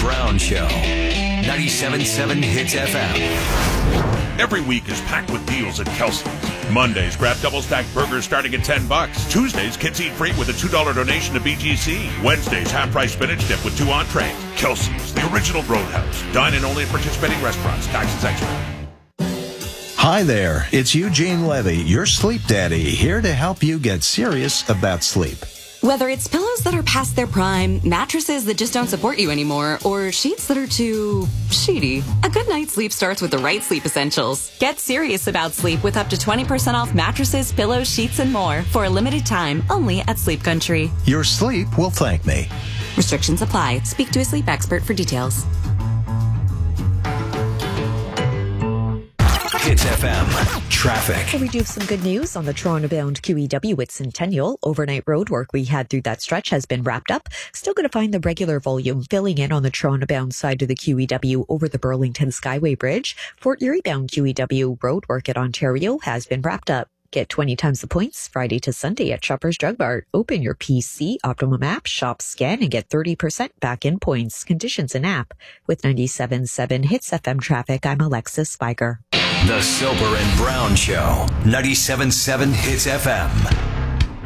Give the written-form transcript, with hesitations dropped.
Brown Show. 97.7 Hits FM. Every week is packed with deals at Kelsey's. Mondays, grab double-stacked burgers starting at $10. Tuesdays, kids eat free with a $2 donation to BGC. Wednesdays, half-price spinach dip with 2 entrees. Kelsey's, the original Roadhouse. Dine in only at participating restaurants. Taxes extra. Hi there, it's Eugene Levy, your sleep daddy, here to help you get serious about sleep. Whether it's pillows that are past their prime, mattresses that just don't support you anymore, or sheets that are too sheety, a good night's sleep starts with the right sleep essentials. Get serious about sleep with up to 20% off mattresses, pillows, sheets, and more for a limited time only at Sleep Country. Your sleep will thank me. Restrictions apply. Speak to a sleep expert for details. Hits FM. Traffic. Well, we do have some good news on the Toronto-bound QEW at Centennial. Overnight road work we had through that stretch has been wrapped up. Still going to find the regular volume filling in on the Toronto-bound side of the QEW over the Burlington Skyway Bridge. Fort Erie-bound QEW road work at Ontario has been wrapped up. Get 20 times the points Friday to Sunday at Shoppers Drug Mart. Open your PC, Optimum app, shop, scan, and get 30% back in points. Conditions in app. With 97.7 Hits FM traffic, I'm Alexis Spiker. The Soper and Brown Show. 97.7 Hits FM.